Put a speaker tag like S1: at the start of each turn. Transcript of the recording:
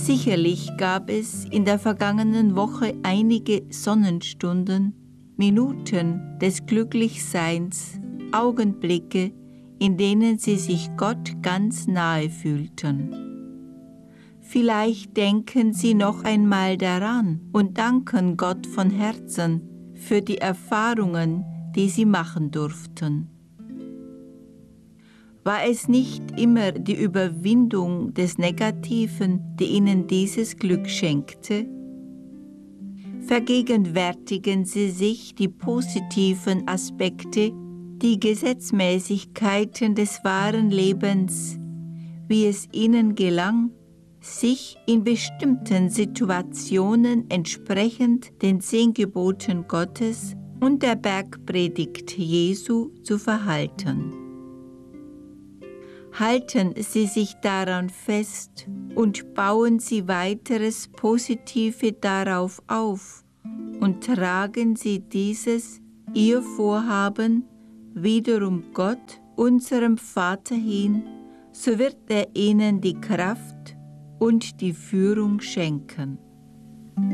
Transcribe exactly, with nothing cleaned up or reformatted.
S1: Sicherlich gab es in der vergangenen Woche einige Sonnenstunden, Minuten des Glücklichseins, Augenblicke, in denen sie sich Gott ganz nahe fühlten. Vielleicht denken Sie noch einmal daran und danken Gott von Herzen für die Erfahrungen, die Sie machen durften. War es nicht immer die Überwindung des Negativen, die Ihnen dieses Glück schenkte? Vergegenwärtigen Sie sich die positiven Aspekte, die Gesetzmäßigkeiten des wahren Lebens, wie es Ihnen gelang, sich in bestimmten Situationen entsprechend den zehn Geboten Gottes und der Bergpredigt Jesu zu verhalten. Halten Sie sich daran fest und bauen Sie weiteres Positive darauf auf und tragen Sie dieses, Ihr Vorhaben, wiederum Gott, unserem Vater hin, so wird er Ihnen die Kraft und die Führung schenken.